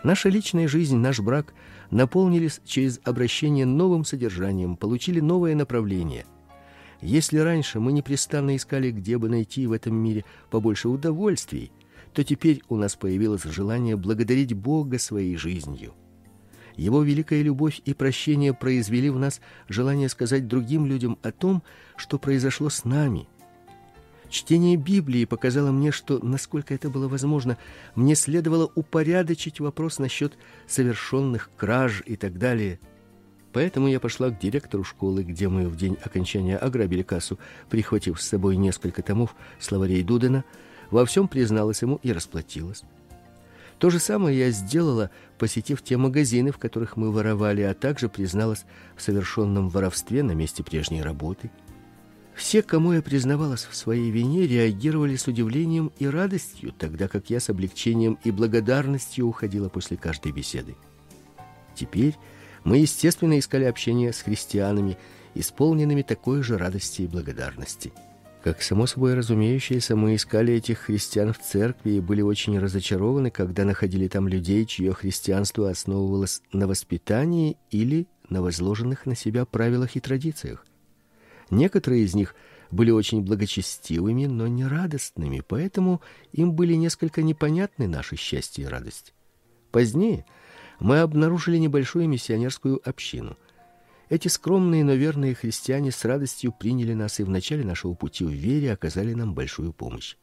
Наша личная жизнь, наш брак наполнились через обращение новым содержанием, получили новое направление. Если раньше мы непрестанно искали, где бы найти в этом мире побольше удовольствий, то теперь у нас появилось желание благодарить Бога своей жизнью. Его великая любовь и прощение произвели в нас желание сказать другим людям о том, что произошло с нами. Чтение Библии показало мне, что, насколько это было возможно, мне следовало упорядочить вопрос насчет совершенных краж и так далее. Поэтому я пошла к директору школы, где мы в день окончания ограбили кассу, прихватив с собой несколько томов словарей Дудена, во всем призналась ему и расплатилась. То же самое я сделала, посетив те магазины, в которых мы воровали, а также призналась в совершенном воровстве на месте прежней работы. Все, кому я признавалась в своей вине, реагировали с удивлением и радостью, тогда как я с облегчением и благодарностью уходила после каждой беседы. Теперь мы, естественно, искали общение с христианами, исполненными такой же радости и благодарности. Как само собой разумеющееся, мы искали этих христиан в церкви и были очень разочарованы, когда находили там людей, чье христианство основывалось на воспитании или на возложенных на себя правилах и традициях. Некоторые из них были очень благочестивыми, но не радостными, поэтому им были несколько непонятны наше счастье и радость. Позднее мы обнаружили небольшую миссионерскую общину. Эти скромные, но верные христиане с радостью приняли нас и в начале нашего пути в вере оказали нам большую помощь.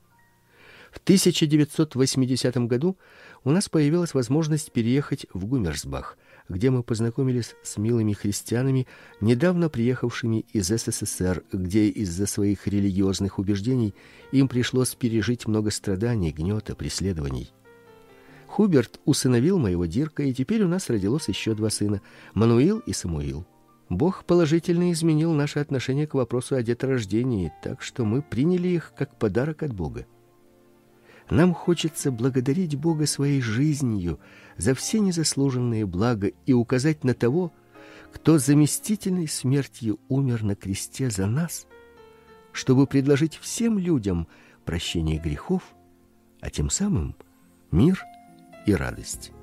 В 1980 году у нас появилась возможность переехать в Гумерсбах, где мы познакомились с милыми христианами, недавно приехавшими из СССР, где из-за своих религиозных убеждений им пришлось пережить много страданий, гнета, преследований. Хуберт усыновил моего Дирка, и теперь у нас родилось еще 2 сына – Мануил и Самуил. Бог положительно изменил наше отношение к вопросу о деторождении, так что мы приняли их как подарок от Бога. Нам хочется благодарить Бога своей жизнью за все незаслуженные блага и указать на того, кто заместительной смертью умер на кресте за нас, чтобы предложить всем людям прощение грехов, а тем самым мир и радость.